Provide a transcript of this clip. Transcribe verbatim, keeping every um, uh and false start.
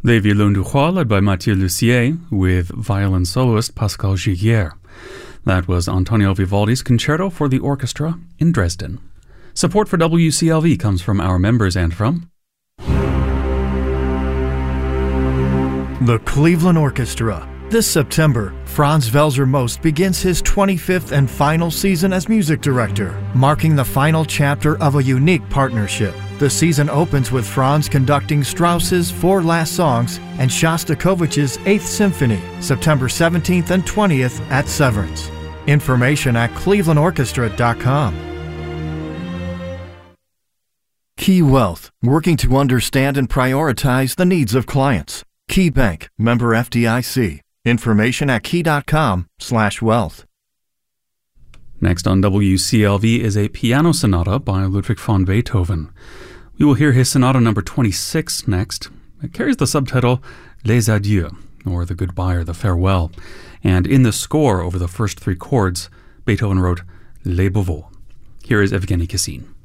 Les Violons du Roi, led by Mathieu Lussier, with violin soloist Pascal Giguère. That was Antonio Vivaldi's Concerto for the Orchestra in Dresden. Support for W C L V comes from our members and from the Cleveland Orchestra. This September, Franz Welser Most begins his twenty-fifth and final season as music director, marking the final chapter of a unique partnership. The season opens with Franz conducting Strauss's Four Last Songs and Shostakovich's Eighth Symphony, September seventeenth and twentieth at Severance. Information at cleveland orchestra dot com. Key Wealth, working to understand and prioritize the needs of clients. Key Bank, member F D I C. Information at key dot com slash wealth. Next on W C L V is a piano sonata by Ludwig van Beethoven. We will hear his sonata number twenty-six next. It carries the subtitle Les Adieux, or the goodbye or the farewell. And in the score over the first three chords, Beethoven wrote Les Beauvaux. Here is Evgeny Kissin.